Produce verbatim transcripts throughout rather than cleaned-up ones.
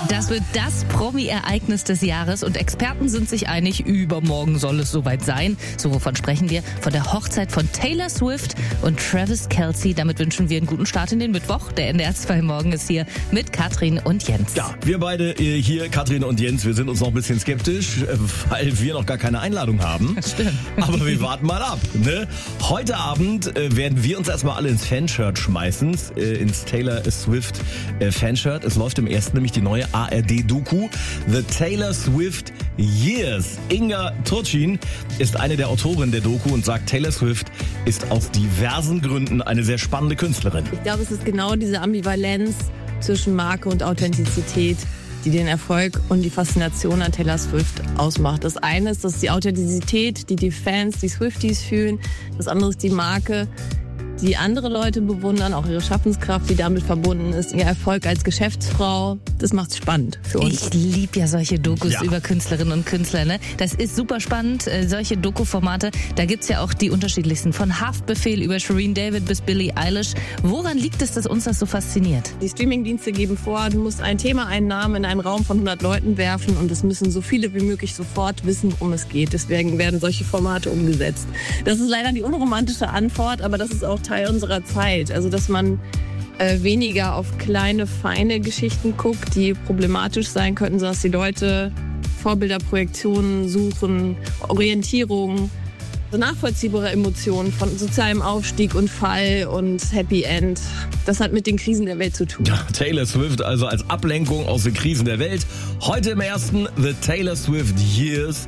Das wird das Promi-Ereignis des Jahres und Experten sind sich einig, übermorgen soll es soweit sein. So, wovon sprechen wir? Von der Hochzeit von Taylor Swift und Travis Kelce. Damit wünschen wir einen guten Start in den Mittwoch. Der N D R zwei Morgen ist hier mit Katrin und Jens. Ja, wir beide hier, Katrin und Jens, wir sind uns noch ein bisschen skeptisch, weil wir noch gar keine Einladung haben. Das stimmt. Aber wir warten mal ab. Ne? Heute Abend äh, werden wir uns erstmal alle ins Fanshirt schmeißen, äh, ins Taylor Swift äh, Fanshirt. Es läuft im ersten nämlich die neue A R D-Doku The Taylor Swift Years. Inga Turcin ist eine der Autoren der Doku und sagt, Taylor Swift ist aus diversen Gründen eine sehr spannende Künstlerin. Ich glaube, es ist genau diese Ambivalenz zwischen Marke und Authentizität, die den Erfolg und die Faszination an Taylor Swift ausmacht. Das eine ist, das ist die Authentizität, die die Fans, die Swifties fühlen. Das andere ist die Marke, die andere Leute bewundern, auch ihre Schaffenskraft, die damit verbunden ist, ihr Erfolg als Geschäftsfrau. Das macht's spannend für uns. Ich liebe ja solche Dokus Ja. über Künstlerinnen und Künstler. Ne? Das ist super spannend, äh, solche Doku-Formate. Da gibt's ja auch die unterschiedlichsten. Von Haftbefehl über Shireen David bis Billie Eilish. Woran liegt es, dass uns das so fasziniert? Die Streamingdienste geben vor, du musst ein Thema, einen Namen in einen Raum von hundert Leuten werfen und es müssen so viele wie möglich sofort wissen, worum es geht. Deswegen werden solche Formate umgesetzt. Das ist leider die unromantische Antwort, aber das ist auch Teil unserer Zeit. Also, dass man äh, weniger auf kleine, feine Geschichten guckt, die problematisch sein könnten, sondern dass die Leute Vorbilder, Projektionen suchen, Orientierung, so nachvollziehbare Emotionen von sozialem Aufstieg und Fall und Happy End. Das hat mit den Krisen der Welt zu tun. Ja, Taylor Swift also als Ablenkung aus den Krisen der Welt. Heute im ersten The Taylor Swift Years,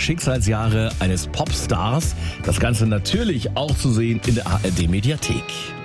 Schicksalsjahre eines Popstars. Das Ganze natürlich auch zu sehen in der A R D Mediathek.